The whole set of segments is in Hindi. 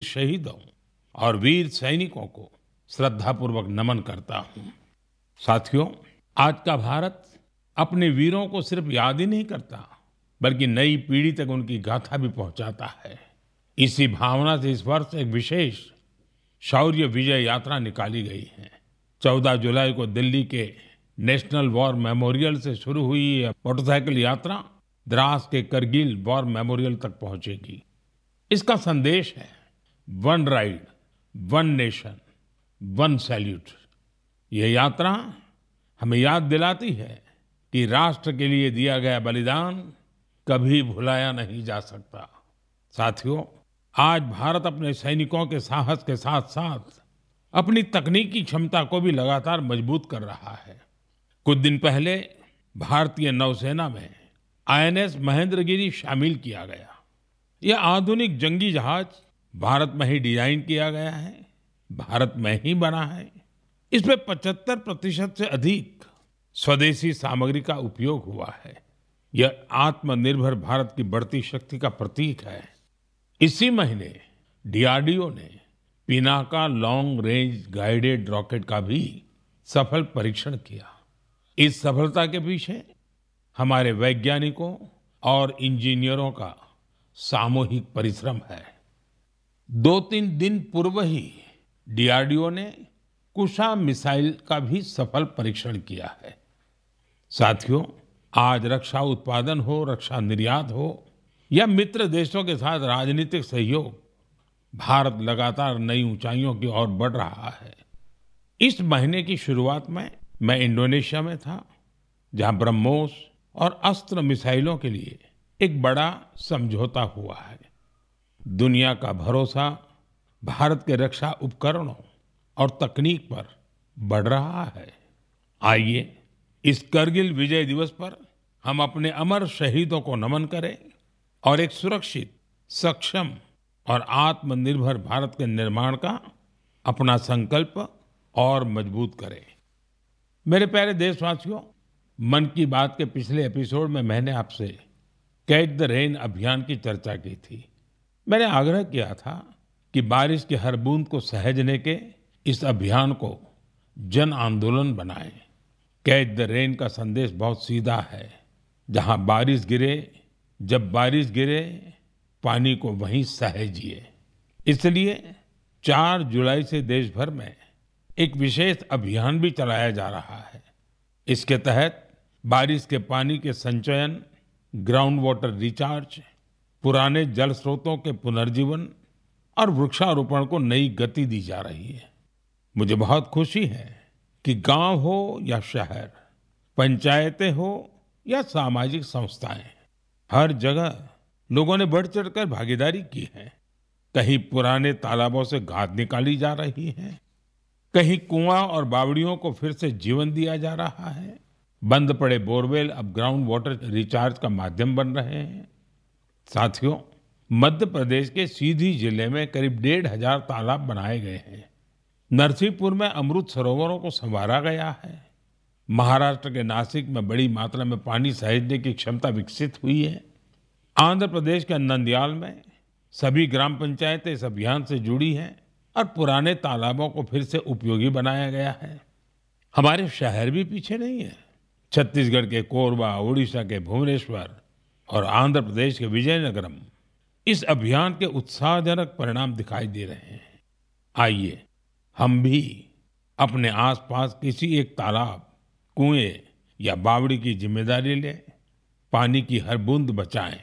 शहीदों और वीर सैनिकों को श्रद्धापूर्वक नमन करता हूं। साथियों, आज का भारत अपने वीरों को सिर्फ याद ही नहीं करता, बल्कि नई पीढ़ी तक उनकी गाथा भी पहुंचाता है। इसी भावना से इस वर्ष एक विशेष शौर्य विजय यात्रा निकाली गई है। 14 जुलाई को दिल्ली के नेशनल वॉर मेमोरियल से शुरू हुई यह मोटरसाइकिल यात्रा द्रास के करगिल वॉर मेमोरियल तक पहुंचेगी। इसका संदेश है one ride, one nation, one salute. यह यात्रा हमें याद दिलाती है कि राष्ट्र के लिए दिया गया बलिदान कभी भुलाया नहीं जा सकता। साथियों, आज भारत अपने सैनिकों के साहस के साथ साथ अपनी तकनीकी क्षमता को भी लगातार मजबूत कर रहा है। कुछ दिन पहले भारतीय नौसेना में आईएनएस महेंद्रगिरी शामिल किया गया। यह आधुनिक जंगी जहाज भारत में ही डिजाइन किया गया है, भारत में ही बना है। इसमें 75% से अधिक स्वदेशी सामग्री का उपयोग हुआ है। यह आत्मनिर्भर भारत की बढ़ती शक्ति का प्रतीक है। इसी महीने डीआरडीओ ने Pinaka long range guided rocket का भी सफल परीक्षण किया। इस सफलता के पीछे हमारे वैज्ञानिकों और इंजीनियरों का सामूहिक परिश्रम है। 2-3 दिन पूर्व ही डीआरडीओ ने कुशा मिसाइल का भी सफल परीक्षण किया है। साथियों, आज रक्षा उत्पादन हो, रक्षा निर्यात हो या मित्र देशों के साथ राजनीतिक सहयोग, भारत लगातार नई ऊंचाइयों की ओर बढ़ रहा है। इस महीने की शुरुआत में मैं इंडोनेशिया में था, जहां ब्रह्मोस और अस्त्र मिसाइलों के लिए एक बड़ा समझौता हुआ है। दुनिया का भरोसा भारत के रक्षा उपकरणों और तकनीक पर बढ़ रहा है। आइए इस करगिल विजय दिवस पर हम अपने अमर शहीदों को नमन करें और एक सुरक्षित, सक्षम और आत्मनिर्भर भारत के निर्माण का अपना संकल्प और मजबूत करें। मेरे प्यारे देशवासियों, मन की बात के पिछले एपिसोड में मैंने आपसे कैच द रेन अभियान की चर्चा की थी। मैंने आग्रह किया था कि बारिश की हर बूंद को सहेजने के इस अभियान को जन आंदोलन बनाएं। कैच द रेन का संदेश बहुत सीधा है। जहां बारिश गिरे, जब बारिश गिरे, पानी को वहीं सहेजिए। इसलिए 4 जुलाई से देश भर में एक विशेष अभियान भी चलाया जा रहा है। इसके तहत बारिश के पानी के संचयन, ग्राउंड वाटर रिचार्ज, पुराने जल स्रोतों के पुनर्जीवन और वृक्षारोपण को नई गति दी जा रही है। मुझे बहुत खुशी है कि गांव हो या शहर, पंचायतें हो या सामाजिक संस्थाएं, हर जगह लोगों ने बढ़ चढ़कर भागीदारी की है। कहीं पुराने तालाबों से गाद निकाली जा रही है, कहीं कुआं और बावड़ियों को फिर से जीवन दिया जा रहा है। बंद पड़े बोरवेल अब ग्राउंड वाटर रिचार्ज का माध्यम बन रहे हैं। साथियों, मध्य प्रदेश के सीधी जिले में करीब 1,500 तालाब बनाए गए हैं। नरसिंहपुर में अमृत सरोवरों को संवारा गया है। महाराष्ट्र के नासिक में बड़ी मात्रा में पानी सहेजने की क्षमता विकसित हुई है। आंध्र प्रदेश के नंदयाल में सभी ग्राम पंचायतें इस अभियान से जुड़ी हैं और पुराने तालाबों को फिर से उपयोगी बनाया गया है। हमारे शहर भी पीछे नहीं है। छत्तीसगढ़ के कोरबा, उड़ीसा के भुवनेश्वर और आंध्र प्रदेश के विजयनगरम इस अभियान के उत्साहजनक परिणाम दिखाई दे रहे हैं। आइए हम भी अपने आसपास किसी एक तालाब, कुएं या बावड़ी की जिम्मेदारी लें। पानी की हर बूंद बचाएं।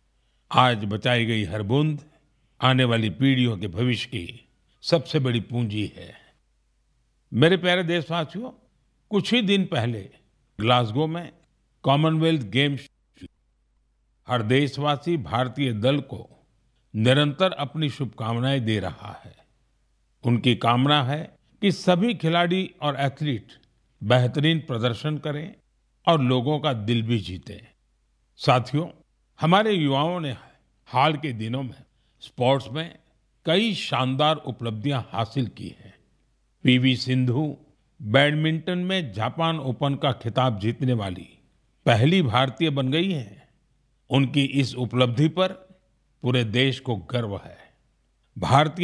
आज बचाई गई हर बूंद आने वाली पीढ़ियों के भविष्य की सबसे बड़ी पूंजी है। मेरे प्यारे देशवासियों, कुछ ही दिन पहले ग्लासगो में कॉमनवेल्थ गेम्स, हर देशवासी भारतीय दल को निरंतर अपनी शुभकामनाएं दे रहा है। उनकी कामना है कि सभी खिलाड़ी और एथलीट बेहतरीन प्रदर्शन करें और लोगों का दिल भी जीतें। साथियों, हमारे युवाओं ने हाल के दिनों में स्पोर्ट्स में कई शानदार उपलब्धियां हासिल की हैं। पीवी सिंधु बैडमिंटन में जापान ओपन का खिताब जीतने वाली पहली भारतीय बन गई हैं। उनकी इस उपलब्धि पर पूरे देश को गर्व है। भारतीय